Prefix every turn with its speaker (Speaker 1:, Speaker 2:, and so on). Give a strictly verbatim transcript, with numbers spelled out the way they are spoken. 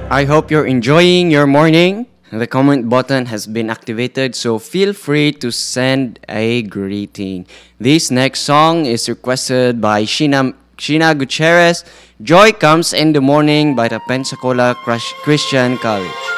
Speaker 1: I hope you're enjoying your morning. The comment button has been activated, so feel free to send a greeting. This next song is requested by Sheena, Sheena Gutierrez. Joy Comes in the Morning by the Pensacola Christian College.